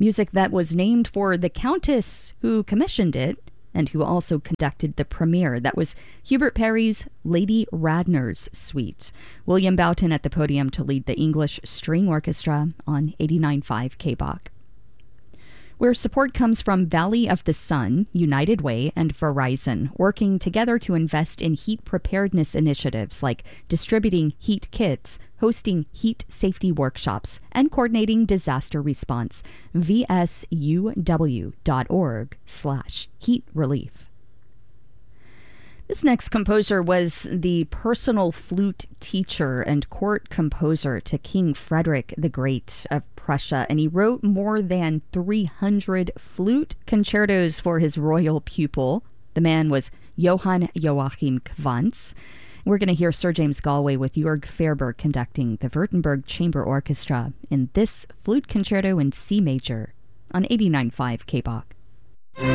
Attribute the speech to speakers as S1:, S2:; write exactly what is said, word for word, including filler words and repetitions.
S1: Music that was named for the Countess who commissioned it and who also conducted the premiere. That was Hubert Parry's Lady Radnor's Suite. William Boughton at the podium to lead the English String Orchestra on eighty-nine point five K B O C. Where support comes from Valley of the Sun, United Way, and Verizon, working together to invest in heat preparedness initiatives like distributing heat kits, hosting heat safety workshops, and coordinating disaster response. V S U W dot org slash heat relief. This next composer was the personal flute teacher and court composer to King Frederick the Great of Prussia, and he wrote more than three hundred flute concertos for his royal pupil. The man was Johann Joachim Quantz. We're going to hear Sir James Galway with Jörg Faerber conducting the Württemberg Chamber Orchestra in this flute concerto in C major on eighty-nine point five K B O C.